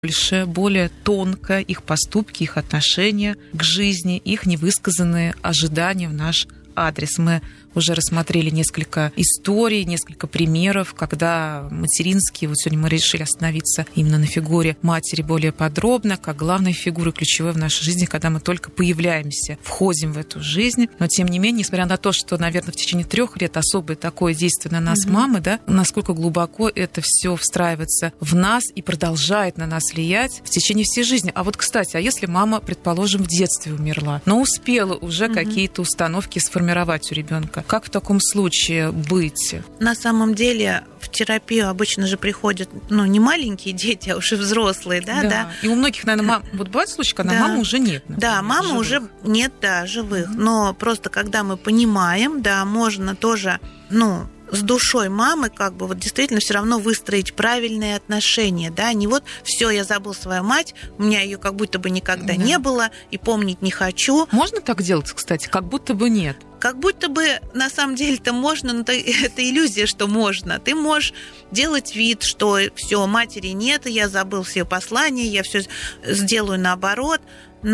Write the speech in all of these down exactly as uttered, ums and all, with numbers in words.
больше, более тонко их поступки, их отношения к жизни, их невысказанные ожидания в наш адрес. Мы уже рассмотрели несколько историй, несколько примеров, когда материнские, вот сегодня мы решили остановиться именно на фигуре матери более подробно, как главной фигуры, ключевой в нашей жизни, когда мы только появляемся, входим в эту жизнь. Но, тем не менее, несмотря на то, что, наверное, в течение трех лет особое такое действие на нас, mm-hmm. мамы, да, насколько глубоко это все встраивается в нас и продолжает на нас влиять в течение всей жизни. А вот, кстати, а если мама, предположим, в детстве умерла, но успела уже mm-hmm. какие-то установки сформировать у ребенка, как в таком случае быть? На самом деле в терапию обычно же приходят, ну, не маленькие дети, а уже взрослые, да, да. да. И у многих, наверное, мам... вот бывают случаи, когда да. мамы уже нет. Например, да, мамы живых. уже нет, да, живых. Mm-hmm. Но просто когда мы понимаем, да, можно тоже, ну, с душой мамы как бы вот действительно все равно выстроить правильные отношения, да, не вот все, я забыл свою мать, у меня ее как будто бы никогда да. не было и помнить не хочу. Можно так делать, кстати, как будто бы нет? Как будто бы на самом деле-то можно, но это иллюзия, что можно. Ты можешь делать вид, что все, матери нет, я забыл все послания, я все сделаю наоборот.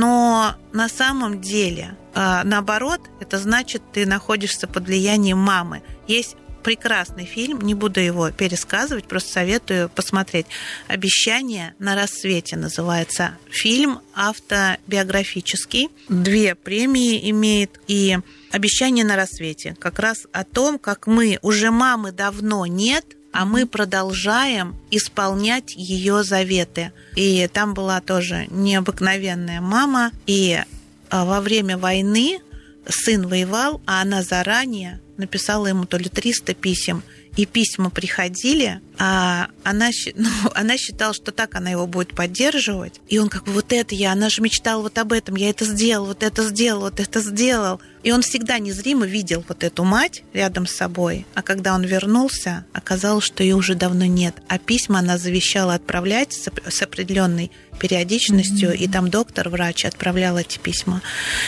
Но на самом деле, наоборот, это значит, ты находишься под влиянием мамы. Есть прекрасный фильм, не буду его пересказывать, просто советую посмотреть. «Обещание на рассвете» называется. Фильм автобиографический, две премии имеет, и «Обещание на рассвете» как раз о том, как мы, уже мамы давно нет, а мы продолжаем исполнять ее заветы. И там была тоже необыкновенная мама, и во время войны сын воевал, а она заранее написала ему то ли триста писем, и письма приходили, а она, ну, она считала, что так она его будет поддерживать. И он как бы вот это я, она же мечтала вот об этом, я это сделал, вот это сделал, вот это сделал. И он всегда незримо видел вот эту мать рядом с собой. А когда он вернулся, оказалось, что ее уже давно нет. А письма она завещала отправлять с определенной периодичностью, mm-hmm. и там доктор, врач отправлял эти письма.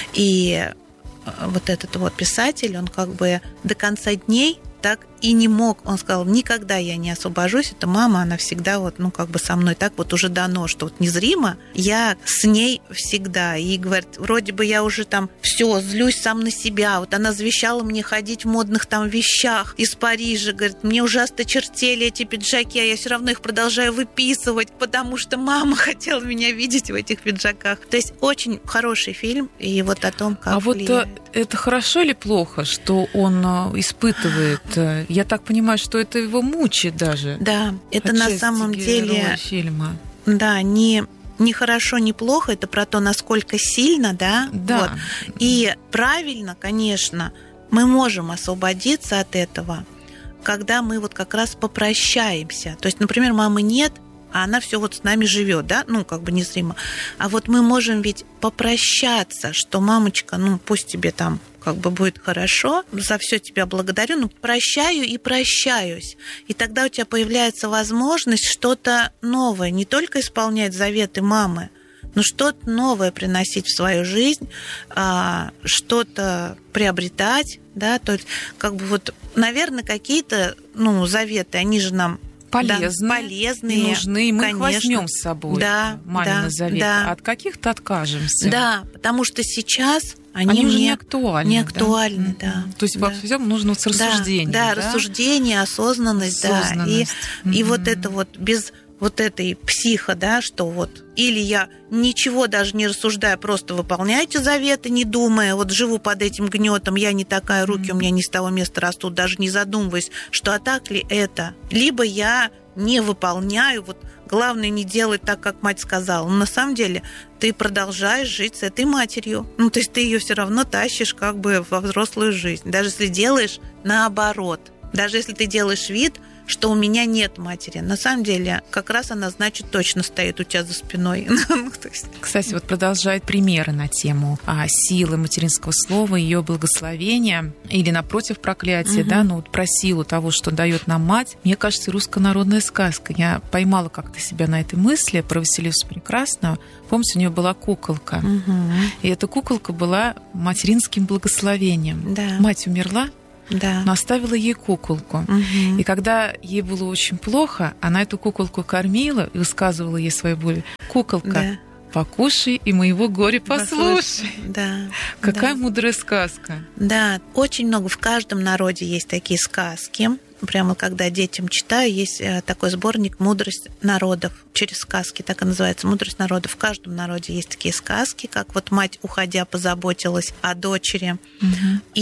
И вот этот вот писатель, он как бы до конца дней так и не мог, он сказал, никогда я не освобожусь, это мама, она всегда вот, ну, как бы со мной так вот уже дано, что вот незримо, я с ней всегда, и говорит, вроде бы я уже там все, злюсь сам на себя, вот она завещала мне ходить в модных там вещах из Парижа, говорит, мне ужасно чертели эти пиджаки, а я все равно их продолжаю выписывать, потому что мама хотела меня видеть в этих пиджаках. То есть очень хороший фильм, и вот о том, как а влияет. Вот это хорошо или плохо, что он испытывает? Я так понимаю, что это его мучает даже. Да, это на самом деле фильма. Да, не, не хорошо, не плохо, это про то, насколько сильно, да. Да. Вот. И правильно, конечно, мы можем освободиться от этого, когда мы вот как раз попрощаемся. То есть, например, мамы нет, а она все вот с нами живет, да, ну, как бы незримо. А вот мы можем ведь попрощаться, что мамочка, ну, пусть тебе там как бы будет хорошо, за все тебя благодарю, ну, прощаю и прощаюсь. И тогда у тебя появляется возможность что-то новое, не только исполнять заветы мамы, но что-то новое приносить в свою жизнь, что-то приобретать, да, то есть, как бы вот, наверное, какие-то, ну, заветы, они же нам полезные, да, полезные, и нужны, и мы конечно. их возьмем с собой, да, мамины да, заветы, да. а от каких-то откажемся. Да, потому что сейчас они, они уже не, не актуальны. Не актуальны, да. да. То есть да. во всем нужно вот рассуждение. Да, да? да, рассуждение, осознанность, осознанность. да. И, mm-hmm. и вот это вот без вот этой психо, да, что вот или я ничего даже не рассуждая, просто выполняйте заветы, не думая, вот живу под этим гнетом, я не такая, руки mm-hmm. у меня не с того места растут, даже не задумываясь, что а так ли это. Либо я не выполняю, вот главное не делать так, как мать сказала. Но на самом деле ты продолжаешь жить с этой матерью. Ну, то есть ты ее все равно тащишь как бы во взрослую жизнь. Даже если делаешь наоборот. Даже если ты делаешь вид, что у меня нет матери. На самом деле, как раз она, значит, точно стоит у тебя за спиной. Кстати, вот продолжает примеры на тему силы материнского слова, ее благословения или, напротив, проклятия, угу. да, ну, вот про силу того, что дает нам мать. Мне кажется, русская народная сказка. Я поймала как-то себя на этой мысли про Василису Прекрасную. Помните, у нее была куколка. Угу. И эта куколка была материнским благословением. Да. Мать умерла, да. но оставила ей куколку. Угу. И когда ей было очень плохо, она эту куколку кормила и высказывала ей свою боль. Куколка, Да. покушай и моего горя послушай. Да. Какая да. мудрая сказка. Да, очень много. В каждом народе есть такие сказки. Прямо когда детям читаю, есть такой сборник «Мудрость народов». Через сказки, так и называется, «Мудрость народов». В каждом народе есть такие сказки, как вот мать, уходя, позаботилась о дочери. Угу.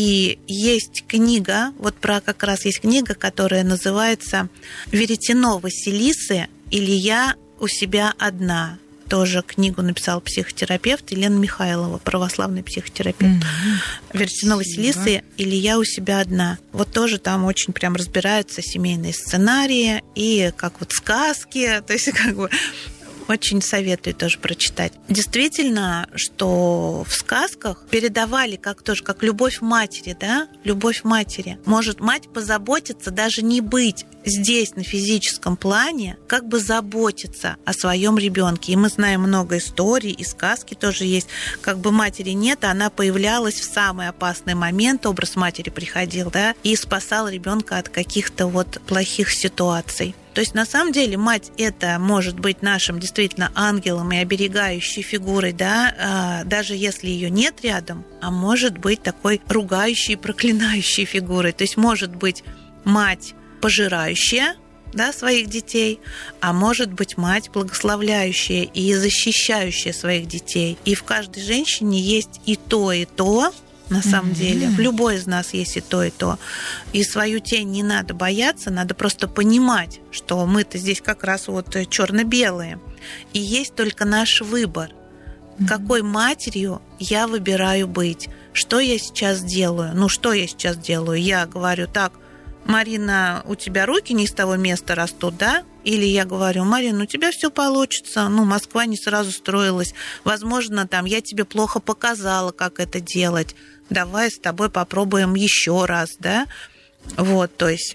И есть книга, вот про как раз есть книга, которая называется «Веретено Василисы» или «Я у себя одна». Тоже книгу написал психотерапевт Елена Михайлова, православный психотерапевт. Mm-hmm. «Веретено Василисы» или «Я у себя одна». Вот тоже там очень прям разбираются семейные сценарии и как вот сказки, то есть как бы очень советую тоже прочитать. Действительно, что в сказках передавали как тоже, как любовь матери, да, любовь матери. Может мать позаботиться, даже не быть здесь на физическом плане, как бы заботиться о своем ребенке. И мы знаем много историй, и сказки тоже есть. Как бы матери нет, а она появлялась в самый опасный момент, образ матери приходил, да, и спасал ребенка от каких-то вот плохих ситуаций. То есть, на самом деле, мать это может быть нашим действительно ангелом и оберегающей фигурой, да, даже если ее нет рядом, а может быть такой ругающей и проклинающей фигурой. То есть, может быть мать пожирающая, да, своих детей, а может быть мать благословляющая и защищающая своих детей. И в каждой женщине есть и то, и то. На самом mm-hmm. деле, в любой из нас есть и то, и то. И свою тень не надо бояться, надо просто понимать, что мы-то здесь как раз вот черно-белые. И есть только наш выбор. Mm-hmm. Какой матерью я выбираю быть? Что я сейчас делаю? Ну, что я сейчас делаю? Я говорю так: Марина, у тебя руки не с того места растут, да? Или я говорю: Марина, у тебя все получится. Ну, Москва не сразу строилась. Возможно, там я тебе плохо показала, как это делать. Давай с тобой попробуем еще раз, да? Вот, то есть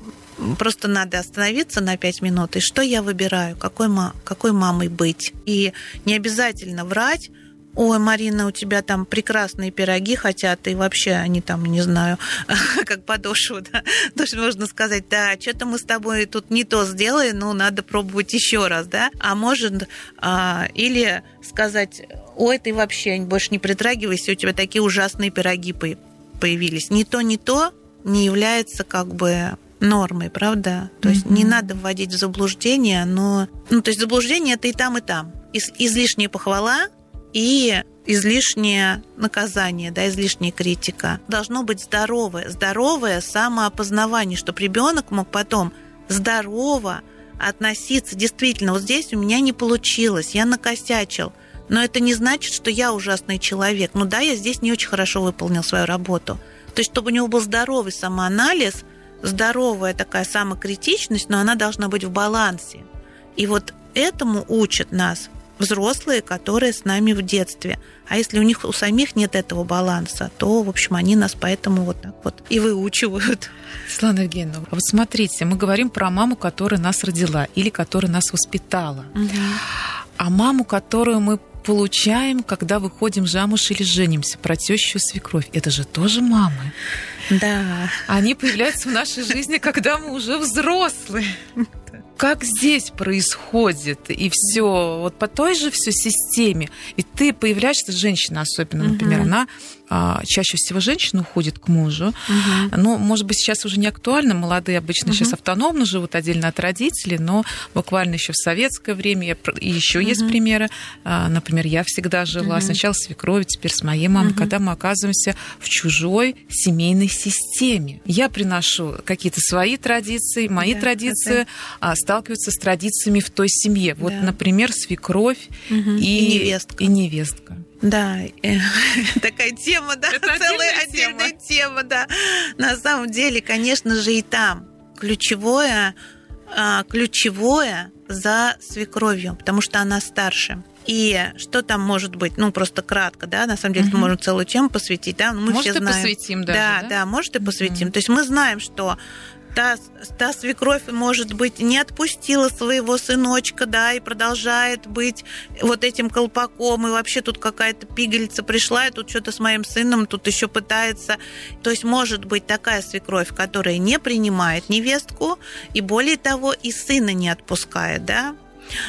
просто надо остановиться на пять минут. И что я выбираю? Какой, ма- какой мамой быть? И не обязательно врать. Ой, Марина, у тебя там прекрасные пироги, хотя ты вообще, они там, не знаю, как подошву, да, тоже можно сказать, да, что-то мы с тобой тут не то сделали, ну, надо пробовать еще раз, да, а может, а, или сказать: ой, ты вообще больше не притрагивайся, у тебя такие ужасные пироги появились. Ни то, ни то не является как бы нормой, правда? То есть mm-hmm. не надо вводить в заблуждение, но... Ну, то есть заблуждение – это и там, и там. Из- излишняя похвала и излишнее наказание, да, излишняя критика. Должно быть здоровое, здоровое самоопознавание, чтобы ребенок мог потом здорово относиться. Действительно, вот здесь у меня не получилось, я накосячил. Но это не значит, что я ужасный человек. Ну да, я здесь не очень хорошо выполнил свою работу. То есть, чтобы у него был здоровый самоанализ, здоровая такая самокритичность, но она должна быть в балансе. И вот этому учат нас взрослые, которые с нами в детстве. А если у них у самих нет этого баланса, то, в общем, они нас поэтому вот так вот и выучивают. Светлана Евгеньевна, вот смотрите, мы говорим про маму, которая нас родила или которая нас воспитала. Угу. А маму, которую мы получаем, когда выходим замуж или женимся, про тещу, свекровь, это же тоже мамы. Да. Они появляются в нашей жизни, когда мы уже взрослые. Как здесь происходит? И все вот по той же все системе. И ты появляешься, женщина особенно, например, угу. она а, чаще всего женщина уходит к мужу. Угу. Ну, может быть, сейчас уже не актуально. Молодые обычно угу. сейчас автономно живут отдельно от родителей, но буквально еще в советское время и еще угу. есть примеры. А, например, я всегда жила угу. сначала с свекровью, теперь с моей мамой, угу. когда мы оказываемся в чужой семейной системе. Я приношу какие-то свои традиции, мои да, традиции, да. сталкиваются с традициями в той семье. Вот, да. например, свекровь угу. и, и невестка. И невестка. Да, такая тема, да, это целая отдельная тема. тема, да. На самом деле, конечно же, и там ключевое, ключевое за свекровью, потому что она старше. И что там может быть? Ну, просто кратко, да, на самом деле, угу. мы можем целую тему посвятить, да, но мы может, все знаем. Может, и посвятим даже, да? Да, да, может, и посвятим. Угу. То есть мы знаем, что та, та свекровь, может быть, не отпустила своего сыночка, да, и продолжает быть вот этим колпаком, и вообще тут какая-то пигельца пришла, и тут что-то с моим сыном, тут еще пытается. То есть может быть такая свекровь, которая не принимает невестку, и более того, и сына не отпускает, да,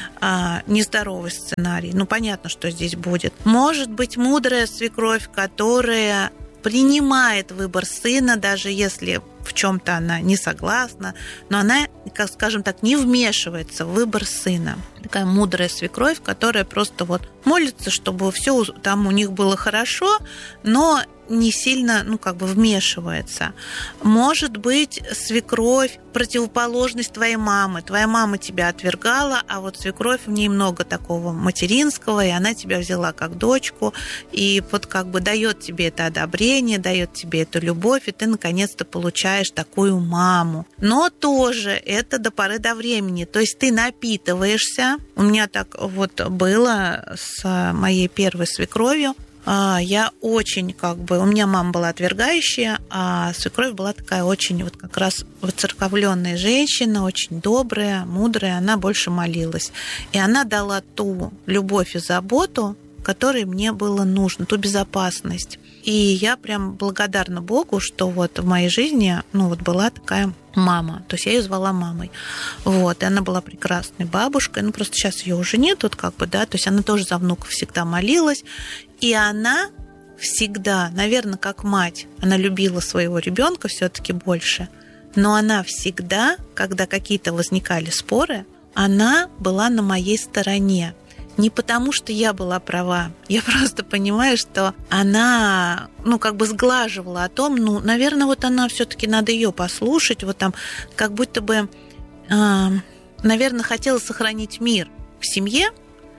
а, нездоровый сценарий. Ну, понятно, что здесь будет. Может быть мудрая свекровь, которая принимает выбор сына, даже если в чем-то она не согласна, но она, как скажем так, не вмешивается в выбор сына. Такая мудрая свекровь, которая просто вот молится, чтобы все там у них было хорошо, но не сильно, ну, как бы вмешивается. Может быть, свекровь противоположность твоей мамы. Твоя мама тебя отвергала, а вот свекровь, в ней много такого материнского, и она тебя взяла как дочку, и вот как бы дает тебе это одобрение, дает тебе эту любовь, и ты наконец-то получаешь такую маму. Но тоже это до поры до времени. То есть ты напитываешься. У меня так вот было с моей первой свекровью. Я очень как бы... У меня мама была отвергающая, а свекровь была такая очень вот как раз воцерковленная женщина, очень добрая, мудрая. Она больше молилась. И она дала ту любовь и заботу, которой мне было нужно, ту безопасность. И я прям благодарна Богу, что вот в моей жизни, ну, вот была такая мама. То есть я ее звала мамой. Вот. И она была прекрасной бабушкой. Ну, просто сейчас ее уже нет, вот как бы, да. То есть она тоже за внуков всегда молилась. И она всегда, наверное, как мать, она любила своего ребенка все-таки больше. Но она всегда, когда какие-то возникали споры, она была на моей стороне. Не потому, что я была права. Я просто понимаю, что она, ну, как бы сглаживала о том, ну, наверное, вот она все-таки надо ее послушать, вот там, как будто бы, э, наверное, хотела сохранить мир в семье,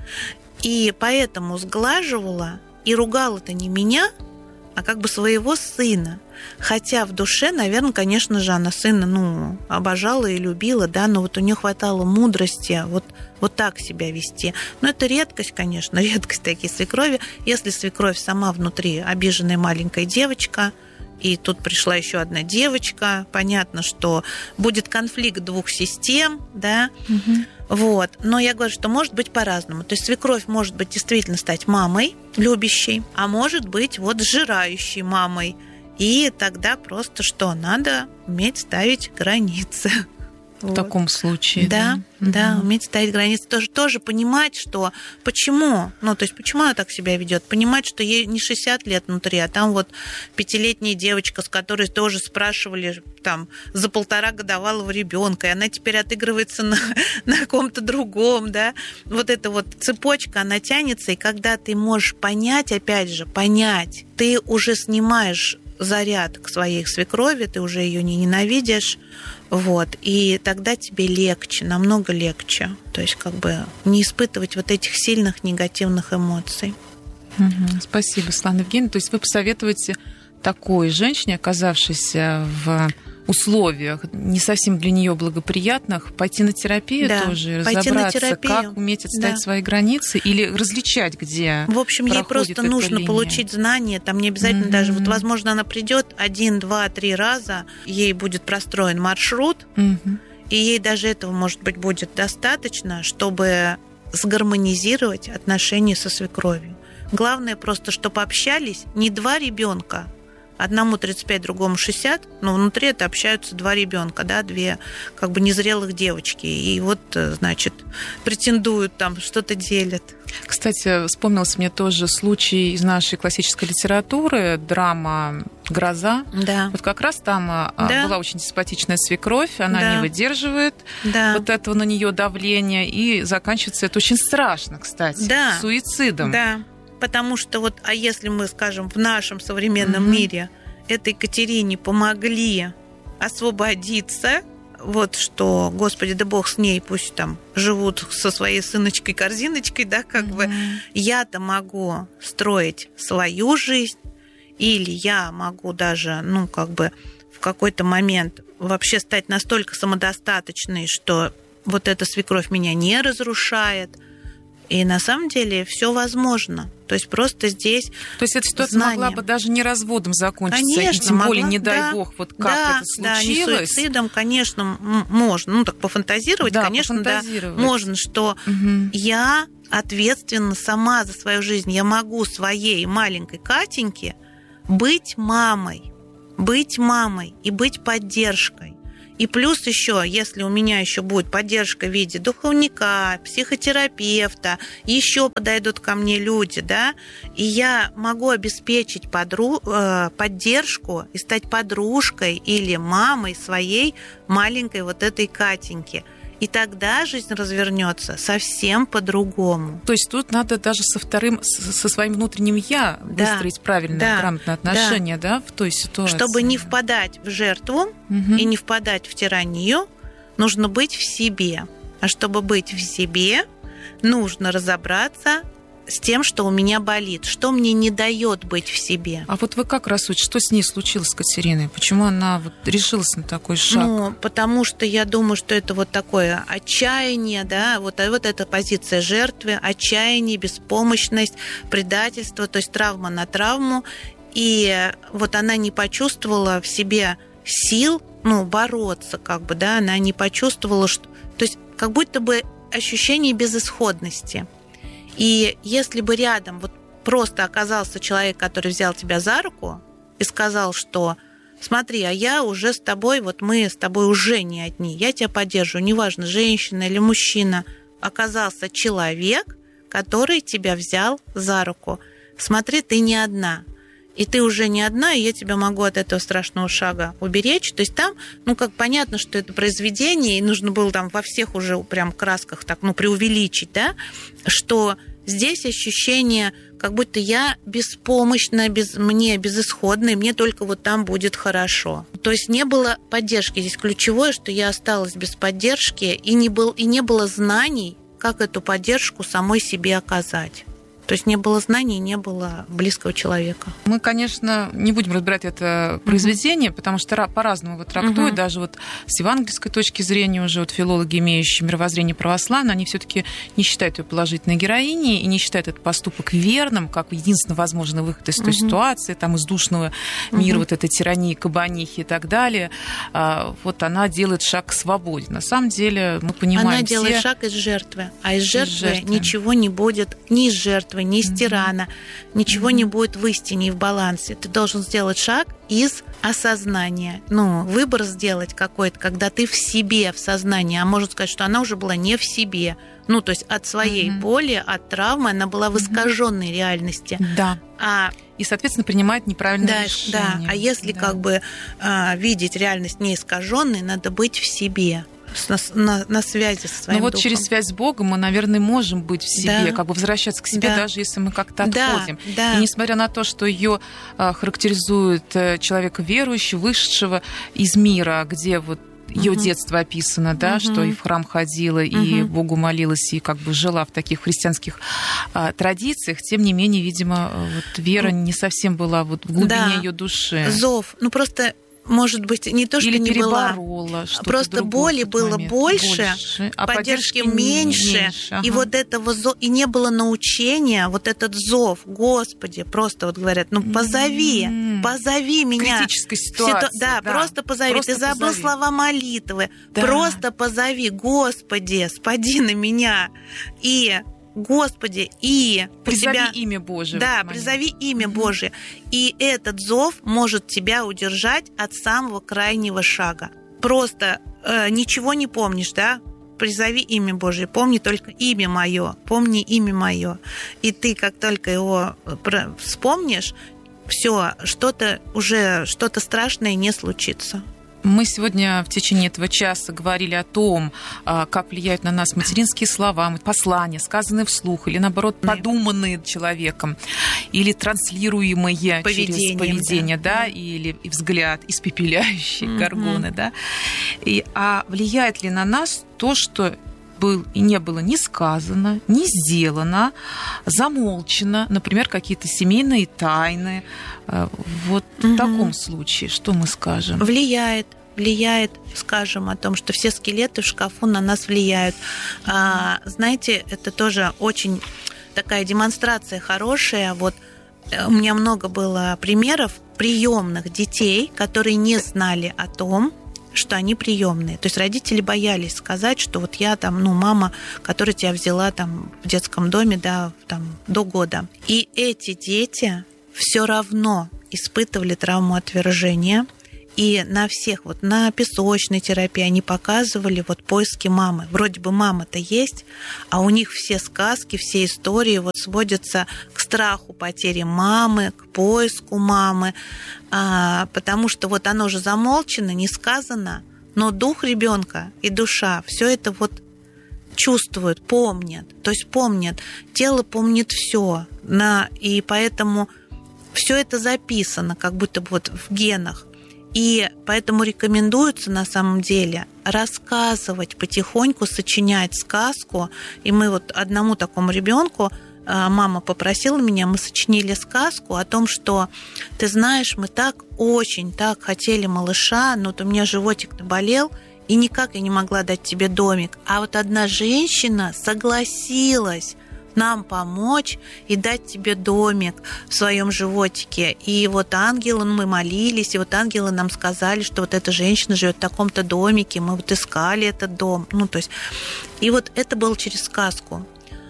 и поэтому сглаживала и ругала-то не меня, а как бы своего сына. Хотя в душе, наверное, конечно же, она сына, ну, обожала и любила, да, но вот у нее хватало мудрости вот, вот так себя вести. Но это редкость, конечно, редкость такие свекрови. Если свекровь сама внутри обиженная маленькая девочка, и тут пришла еще одна девочка, понятно, что будет конфликт двух систем, да, угу. Вот. Но я говорю, что может быть по-разному. То есть свекровь может быть действительно стать мамой любящей, а может быть вот сжирающей мамой. И тогда просто что? Надо уметь ставить границы. В вот. Таком случае. Да, да, да, угу. Уметь ставить границы. Тоже, тоже понимать, что почему, ну, то есть почему она так себя ведет. Понимать, что ей не шестьдесят лет внутри, а там вот пятилетняя девочка, с которой тоже спрашивали там за полтора годовалого ребенка, и она теперь отыгрывается на, на ком-то другом, да. Вот эта вот цепочка, она тянется, и когда ты можешь понять, опять же, понять, ты уже снимаешь заряд к своей свекрови, ты уже ее не ненавидишь, вот, и тогда тебе легче, намного легче, то есть как бы не испытывать вот этих сильных негативных эмоций. Угу. Спасибо, Светлана Евгеньевна. То есть вы посоветуете такой женщине, оказавшейся в условиях не совсем для нее благоприятных, пойти на терапию, да, тоже, разобраться, как уметь отстоять, да, свои границы или различать, где. В общем, ей просто нужно линия. Получить знания, там не обязательно mm-hmm. даже, вот, возможно, она придет один, два, три раза, ей будет простроен маршрут, mm-hmm. и ей даже этого, может быть, будет достаточно, чтобы сгармонизировать отношения со свекровью. Главное просто, чтобы общались не два ребенка. Одному тридцать пять, другому шестьдесят, но внутри это общаются два ребенка, да, две как бы незрелых девочки. И вот, значит, претендуют там, что-то делят. Кстати, вспомнился мне тоже случай из нашей классической литературы, драма «Гроза». Да. Вот как раз там да. была очень симпатичная свекровь, она да. не выдерживает да. вот этого на нее давления, и заканчивается это очень страшно, кстати, да. суицидом. Да. Потому что вот, а если мы, скажем, в нашем современном mm-hmm. мире этой Екатерине помогли освободиться, вот что, Господи, да Бог с ней, пусть там живут со своей сыночкой-корзиночкой, да, как mm-hmm. бы, я-то могу строить свою жизнь, или я могу даже, ну, как бы в какой-то момент вообще стать настолько самодостаточной, что вот эта свекровь меня не разрушает. И на самом деле все возможно. То есть просто здесь То есть эта ситуация знание. могла бы даже не разводом закончиться, Конечно, и тем более, могла, не дай да, бог, вот как да, это да, не случилось. суицидом, конечно, м- можно. Ну, так пофантазировать, Да, конечно, пофантазировать. да, можно, что Угу. я ответственна сама за свою жизнь. Я могу своей маленькой Катеньке быть мамой, быть мамой и быть поддержкой. И плюс еще, если у меня еще будет поддержка в виде духовника, психотерапевта, еще подойдут ко мне люди, да, и я могу обеспечить подру... поддержку и стать подружкой или мамой своей маленькой вот этой Катеньки. И тогда жизнь развернется совсем по-другому. То есть тут надо даже со вторым, со своим внутренним «я» Да, выстроить правильное, да, грамотное отношение, да. Да, в той ситуации. Чтобы не впадать в жертву угу. и не впадать в тиранию, нужно быть в себе. А чтобы быть в себе, нужно разобраться с тем, что у меня болит, что мне не дает быть в себе. А вот вы как рассудите, что с ней случилось, с Катериной? Почему она вот решилась на такой шаг? Ну, потому что я думаю, что это вот такое отчаяние, да, вот, вот эта позиция жертвы, отчаяние, беспомощность, предательство, то есть травма на травму. И вот она не почувствовала в себе сил, ну, бороться, как бы, да, она не почувствовала, что... То есть как будто бы ощущение безысходности. И если бы рядом вот просто оказался человек, который взял тебя за руку и сказал, что смотри, а я уже с тобой, вот мы с тобой уже не одни, я тебя поддерживаю, неважно, женщина или мужчина, оказался человек, который тебя взял за руку. Смотри, ты не одна. И ты уже не одна, и я тебя могу от этого страшного шага уберечь. То есть там, ну, как понятно, что это произведение, и нужно было там во всех уже прям красках так, ну, преувеличить, да, что здесь ощущение, как будто я беспомощна, без, мне безысходна, и мне только вот там будет хорошо. То есть не было поддержки. Здесь ключевое, что я осталась без поддержки, и не, был, и не было знаний, как эту поддержку самой себе оказать. То есть не было знаний, не было близкого человека. Мы, конечно, не будем разбирать это произведение, uh-huh. потому что по-разному его трактуют. Uh-huh. Даже вот с евангельской точки зрения уже вот филологи, имеющие мировоззрение православное, они все-таки не считают ее положительной героиней и не считают этот поступок верным, как единственно возможный выход из той uh-huh. ситуации, там, из душного мира, uh-huh. вот этой тирании, кабанихи и так далее. Вот она делает шаг к свободе. На самом деле мы понимаем Она все... делает шаг из жертвы, а из жертвы, из жертвы ничего не будет ни из жертвы, ни из тирана, mm-hmm. ничего mm-hmm. не будет в истине и в балансе. Ты должен сделать шаг из осознания. Ну, выбор сделать какой-то, когда ты в себе, в сознании. А можно сказать, что она уже была не в себе. Ну, то есть от своей mm-hmm. боли, от травмы она была в искаженной mm-hmm. реальности. Да. А и, соответственно, принимает неправильное да, решение. Да, а если да. как бы а, видеть реальность не искаженной, надо быть в себе. На, на, на связи со своим Ну вот духом. через связь с Богом мы, наверное, можем быть в себе, да. как бы возвращаться к себе, да. даже если мы как-то да. отходим. Да. И несмотря на то, что ее а, характеризует человека верующего, вышедшего из мира, где вот ее uh-huh. детство описано, да, uh-huh. что и в храм ходила, и uh-huh. Богу молилась, и как бы жила в таких христианских а, традициях, тем не менее, видимо, вот вера uh-huh. не совсем была вот в глубине да. ее души. Зов, ну просто... Может быть, не то, что Или не была, просто боли было больше, больше, а поддержки меньше, меньше. Ага. И вот этого зо... и не было научения, вот этот зов, Господи, просто вот говорят, ну позови, mm-hmm. позови меня. Критическая ситуация. Ситу... Да, да, просто позови. Просто Ты забыл позови. Слова молитвы, да. Просто позови, Господи, спади на меня. И Господи, и призови тебя... имя Божие. Да, призови имя mm-hmm. Божие. И этот зов может тебя удержать от самого крайнего шага. Просто э, ничего не помнишь, да? Призови имя Божие, помни только имя мое, помни имя мое. И ты, как только его вспомнишь, все, что-то уже, что-то страшное не случится. Мы сегодня в течение этого часа говорили о том, как влияют на нас материнские слова, послания, сказанные вслух, или, наоборот, подуманные человеком, или транслируемые через поведение, да, да или и взгляд, испепеляющий mm-hmm. горгоны, да. И, а влияет ли на нас то, что был и не было ни сказано, ни сделано, замолчено, например, какие-то семейные тайны. Вот mm-hmm. в таком случае что мы скажем? Влияет. влияет, скажем, о том, что все скелеты в шкафу на нас влияют. А, знаете, это тоже очень такая демонстрация хорошая. Вот у меня много было примеров приемных детей, которые не знали о том, что они приемные. То есть родители боялись сказать, что вот я там, ну, мама, которая тебя взяла там в детском доме, да, там до года. И эти дети все равно испытывали травму отвержения. И на всех, вот на песочной терапии они показывали вот поиски мамы. Вроде бы мама-то есть, а у них все сказки, все истории вот сводятся к страху потери мамы, к поиску мамы, а, потому что вот оно же замолчано, не сказано, но дух ребенка и душа все это вот чувствуют, помнят, то есть помнят, тело помнит все, на, и поэтому все это записано, как будто бы вот в генах. И поэтому рекомендуется на самом деле рассказывать потихоньку, сочинять сказку. И мы вот одному такому ребенку, мама попросила меня, мы сочинили сказку о том, что, ты знаешь, мы так очень так хотели малыша, но вот у меня животик наболел, и никак я не могла дать тебе домик. А вот одна женщина согласилась нам помочь и дать тебе домик в своем животике. И вот ангелы, мы молились, и вот ангелы нам сказали, что вот эта женщина живет в таком-то домике, мы вот искали этот дом. Ну, то есть, и вот это было через сказку.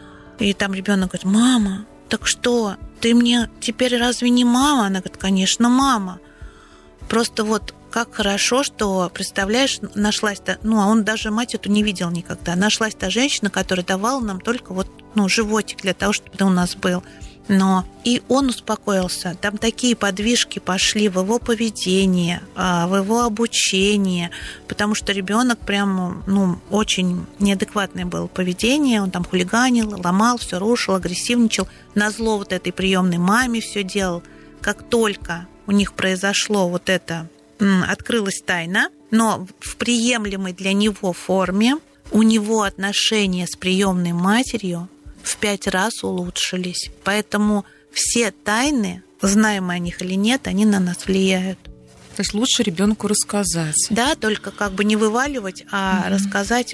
И там ребенок говорит: мама, так что, ты мне теперь разве не мама? Она говорит: конечно, мама. Просто вот как хорошо, что, представляешь, нашлась та, ну, а он даже мать эту не видел никогда. Нашлась та женщина, которая давала нам только вот, ну, животик для того, чтобы он у нас был. Но и он успокоился. Там такие подвижки пошли в его поведении, в его обучении, потому что ребенок прям, ну, очень неадекватное было поведение. Он там хулиганил, ломал, все рушил, агрессивничал. Назло вот этой приемной маме все делал. Как только у них произошло вот это, открылась тайна, но в приемлемой для него форме, у него отношения с приемной матерью в пять раз улучшились. Поэтому все тайны, знаем мы о них или нет, они на нас влияют. То есть лучше ребенку рассказать. Да, только как бы не вываливать, а mm-hmm. рассказать,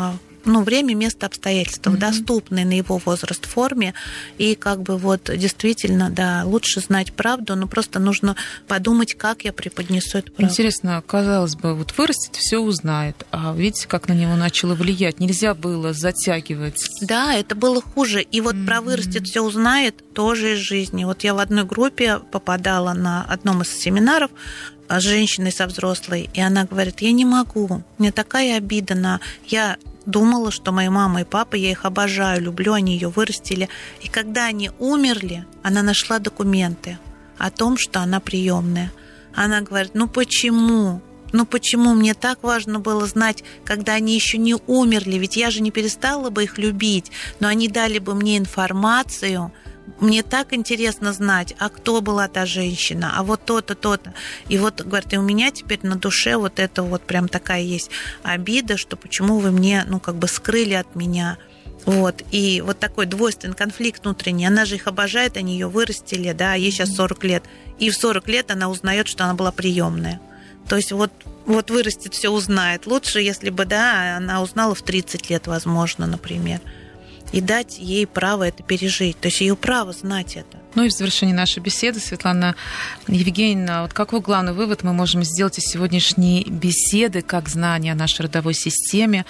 ну, время, место, обстоятельства, mm-hmm. в доступной на его возраст форме. И как бы вот действительно, да, лучше знать правду, но просто нужно подумать, как я преподнесу эту правду. Интересно, казалось бы, вот вырастет, все узнает. А видите, как на него начало влиять? Нельзя было затягивать. Да, это было хуже. И вот mm-hmm. про вырастет, все узнает тоже из жизни. Вот я в одной группе попадала на одном из семинаров с женщиной, со взрослой, и она говорит: я не могу, мне такая обида на... Я думала, что моя мама и папа, я их обожаю, люблю, они ее вырастили. И когда они умерли, она нашла документы о том, что она приемная. Она говорит: ну почему? Ну почему мне так важно было знать, когда они еще не умерли? Ведь я же не перестала бы их любить, но они дали бы мне информацию. Мне так интересно знать, а кто была та женщина, а вот то-то, то-то. И вот, говорит, и у меня теперь на душе вот это вот прям такая есть обида, что почему вы мне, ну, как бы скрыли от меня. Вот. И вот такой двойственный конфликт внутренний. Она же их обожает, они ее вырастили, да, ей сейчас сорок лет. И в сорок лет она узнает, что она была приемная. То есть вот, вот вырастет, все узнает. Лучше, если бы, да, она узнала в тридцать лет, возможно, например. И дать ей право это пережить. То есть ее право знать это. Ну и в завершении нашей беседы, Светлана Евгеньевна, вот какой главный вывод мы можем сделать из сегодняшней беседы, как знание о нашей родовой системе,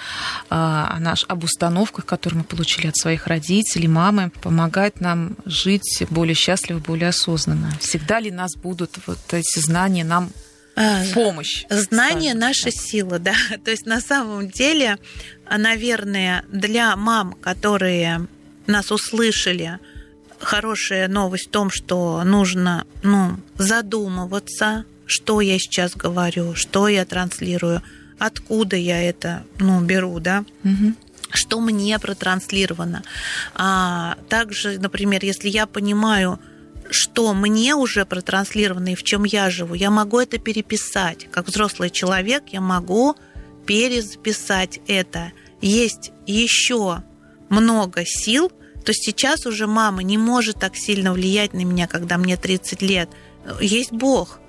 о наш, об установках, которые мы получили от своих родителей, мамы, помогает нам жить более счастливо, более осознанно? Всегда ли нас будут вот эти знания нам в помощь? Знание — наша сила, да. То есть на самом деле, наверное, для мам, которые нас услышали, хорошая новость в том, что нужно, ну, задумываться, что я сейчас говорю, что я транслирую, откуда я это, ну, беру, да. Угу. Что мне протранслировано. А также, например, если я понимаю, что мне уже протранслировано и в чем я живу, я могу это переписать. Как взрослый человек я могу перезаписать это. Есть еще много сил. То есть сейчас уже мама не может так сильно влиять на меня, когда мне тридцать лет. Есть Бог.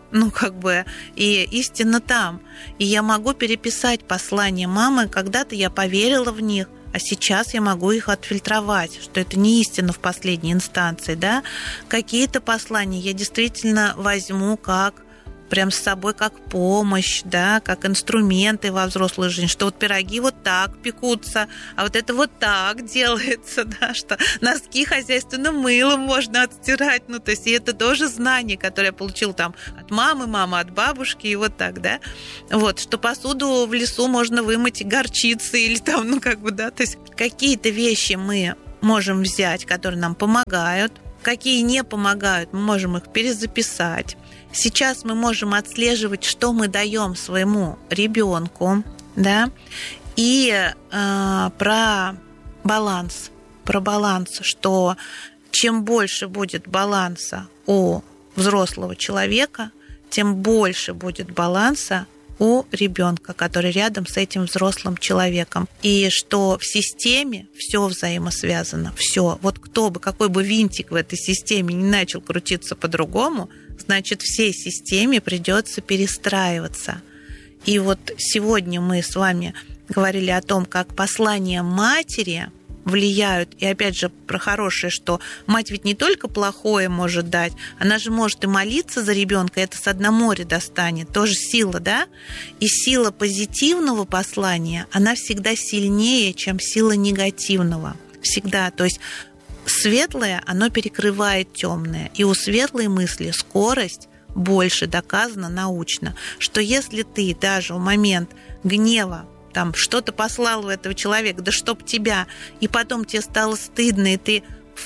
Ну, как бы, и истина там. И я могу переписать послания мамы, когда-то я поверила в них, а сейчас я могу их отфильтровать, что это не истина в последней инстанции, да. Какие-то послания я действительно возьму как прям с собой как помощь, да, как инструменты во взрослой жизни, что вот пироги вот так пекутся, а вот это вот так делается, да, что носки хозяйственным мылом можно отстирать, ну, то есть и это тоже знание, которое я получила там от мамы, мамы от бабушки, и вот так, да, вот, что посуду в лесу можно вымыть горчицей или там, ну, как бы, да, то есть какие-то вещи мы можем взять, которые нам помогают, какие не помогают, мы можем их перезаписать. Сейчас мы можем отслеживать, что мы даем своему ребенку, да, и э, про баланс, про баланс, что чем больше будет баланса у взрослого человека, тем больше будет баланса у ребенка, который рядом с этим взрослым человеком. И что в системе все взаимосвязано, все. Вот кто бы, какой бы винтик в этой системе не начал крутиться по-другому, значит, всей системе придется перестраиваться. И вот сегодня мы с вами говорили о том, как послания матери влияют, и опять же про хорошее, что мать ведь не только плохое может дать, она же может и молиться за ребенка, это с дна моря достанет, тоже сила, да? И сила позитивного послания, она всегда сильнее, чем сила негативного, всегда, то есть светлое, оно перекрывает темное, и у светлой мысли скорость больше, доказано научно, что если ты даже в момент гнева там что-то послал в этого человека, да чтоб тебя, и потом тебе стало стыдно, и ты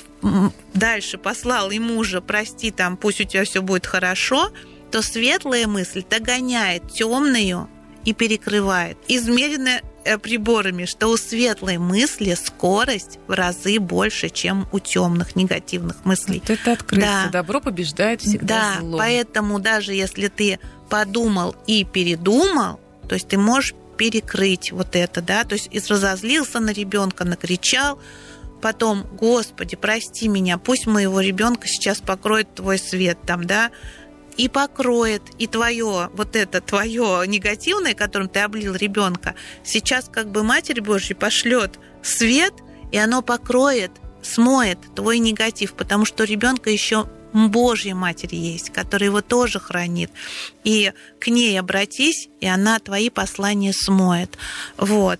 дальше послал ему же, прости, там, пусть у тебя все будет хорошо, то светлая мысль догоняет темную и перекрывает. Измерено приборами, что у светлой мысли скорость в разы больше, чем у темных негативных мыслей. Вот это открытие. Да. Добро побеждает всегда да, зло. Поэтому даже если ты подумал и передумал, то есть ты можешь перекрыть вот это, да, то есть и разозлился на ребенка, накричал, потом, Господи, прости меня, пусть моего ребенка сейчас покроет твой свет, там, да, и покроет, и твое, вот это твое негативное, которым ты облил ребенка, сейчас как бы Матерь Божья пошлет свет, и оно покроет, смоет твой негатив, потому что у ребенка еще Божья Матерь есть, которая его тоже хранит. И к ней обратись, и она твои послания смоет. Вот.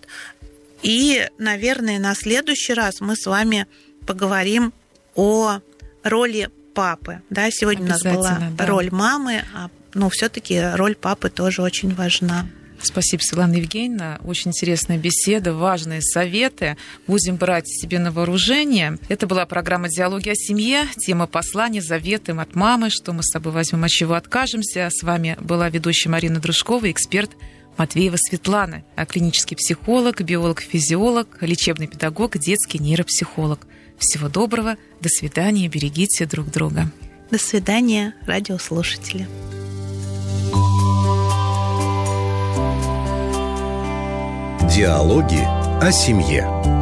И, наверное, на следующий раз мы с вами поговорим о роли папы. Да, сегодня у нас была да. роль мамы, а, но все-таки роль папы тоже очень важна. Спасибо, Светлана Евгеньевна. Очень интересная беседа, важные советы. Будем брать себе на вооружение. Это была программа «Диалоги о семье». Тема послания, заветы от мамы. Что мы с собой возьмем, от чего откажемся. С вами была ведущая Марина Дружкова, эксперт Матвеева Светлана, клинический психолог, биолог-физиолог, лечебный педагог, детский нейропсихолог. Всего доброго. До свидания. Берегите друг друга. До свидания, радиослушатели. Диалоги о семье.